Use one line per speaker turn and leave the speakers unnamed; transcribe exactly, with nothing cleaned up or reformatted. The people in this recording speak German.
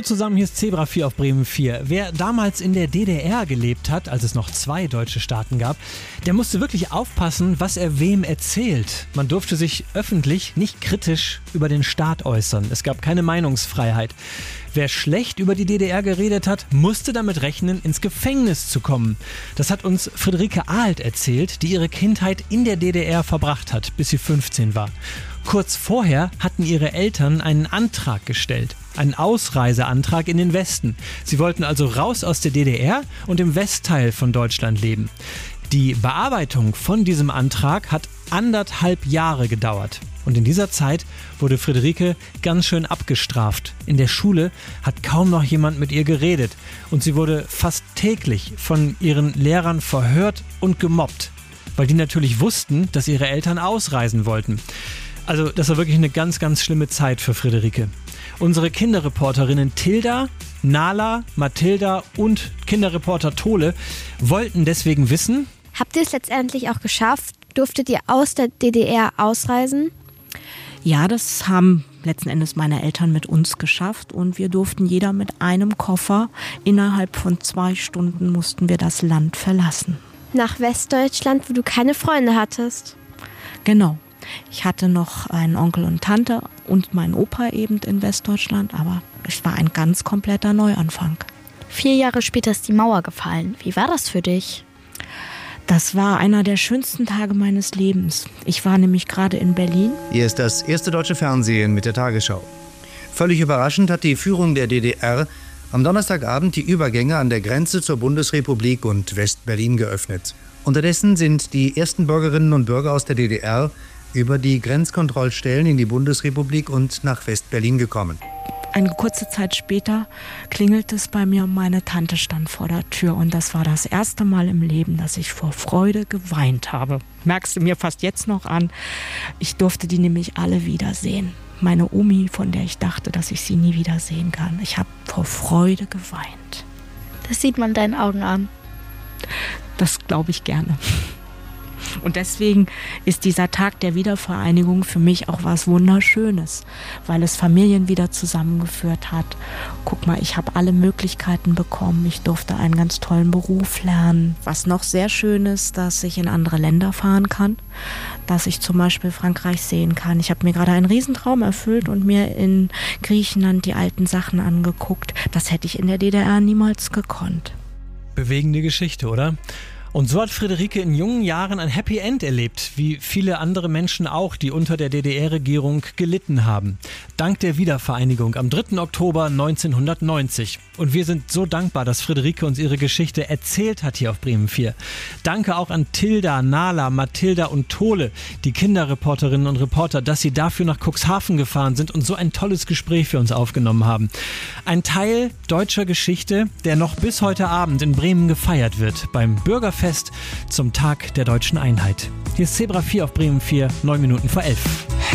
Hallo zusammen, hier ist Zebra vier auf Bremen vier. Wer damals in der D D R gelebt hat, als es noch zwei deutsche Staaten gab, der musste wirklich aufpassen, was er wem erzählt. Man durfte sich öffentlich nicht kritisch über den Staat äußern. Es gab keine Meinungsfreiheit. Wer schlecht über die D D R geredet hat, musste damit rechnen, ins Gefängnis zu kommen. Das hat uns Friederike Ahlt erzählt, die ihre Kindheit in der D D R verbracht hat, bis sie fünfzehn war. Kurz vorher hatten ihre Eltern einen Antrag gestellt, einen Ausreiseantrag in den Westen. Sie wollten also raus aus der D D R und im Westteil von Deutschland leben. Die Bearbeitung von diesem Antrag hat anderthalb Jahre gedauert. Und in dieser Zeit wurde Friederike ganz schön abgestraft. In der Schule hat kaum noch jemand mit ihr geredet. Und sie wurde fast täglich von ihren Lehrern verhört und gemobbt. Weil die natürlich wussten, dass ihre Eltern ausreisen wollten. Also das war wirklich eine ganz, ganz schlimme Zeit für Friederike. Unsere Kinderreporterinnen Tilda, Nala, Mathilda und Kinderreporter Tole wollten deswegen wissen:
Habt ihr es letztendlich auch geschafft? Durftet ihr aus der D D R ausreisen?
Ja, das haben letzten Endes meine Eltern mit uns geschafft und wir durften jeder mit einem Koffer. Innerhalb von zwei Stunden mussten wir das Land verlassen.
Nach Westdeutschland, wo du keine Freunde hattest?
Genau. Ich hatte noch einen Onkel und Tante und meinen Opa eben in Westdeutschland, aber es war ein ganz kompletter Neuanfang.
Vier Jahre später ist die Mauer gefallen. Wie war das für dich?
Das war einer der schönsten Tage meines Lebens. Ich war nämlich gerade in Berlin.
Hier ist das erste deutsche Fernsehen mit der Tagesschau. Völlig überraschend hat die Führung der D D R am Donnerstagabend die Übergänge an der Grenze zur Bundesrepublik und West-Berlin geöffnet. Unterdessen sind die ersten Bürgerinnen und Bürger aus der D D R über die Grenzkontrollstellen in die Bundesrepublik und nach West-Berlin gekommen.
Eine kurze Zeit später klingelt es bei mir und meine Tante stand vor der Tür. Und das war das erste Mal im Leben, dass ich vor Freude geweint habe. Merkst du mir fast jetzt noch an. Ich durfte die nämlich alle wiedersehen. Meine Omi, von der ich dachte, dass ich sie nie wiedersehen kann. Ich habe vor Freude geweint.
Das sieht man deinen Augen an.
Das glaube ich gerne. Und deswegen ist dieser Tag der Wiedervereinigung für mich auch was Wunderschönes, weil es Familien wieder zusammengeführt hat. Guck mal, ich habe alle Möglichkeiten bekommen. Ich durfte einen ganz tollen Beruf lernen. Was noch sehr schön ist, dass ich in andere Länder fahren kann, dass ich zum Beispiel Frankreich sehen kann. Ich habe mir gerade einen Riesentraum erfüllt und mir in Griechenland die alten Sachen angeguckt. Das hätte ich in der D D R niemals gekonnt.
Bewegende Geschichte, oder? Und so hat Friederike in jungen Jahren ein Happy End erlebt, wie viele andere Menschen auch, die unter der D D R-Regierung gelitten haben. Dank der Wiedervereinigung am dritten Oktober neunzehnhundertneunzig. Und wir sind so dankbar, dass Friederike uns ihre Geschichte erzählt hat hier auf Bremen vier. Danke auch an Tilda, Nala, Mathilda und Tole, die Kinderreporterinnen und Reporter, dass sie dafür nach Cuxhaven gefahren sind und so ein tolles Gespräch für uns aufgenommen haben. Ein Teil deutscher Geschichte, der noch bis heute Abend in Bremen gefeiert wird, beim Bürgerfest zum Tag der deutschen Einheit. Hier ist Zebra vier auf Bremen vier, neun Minuten vor elf.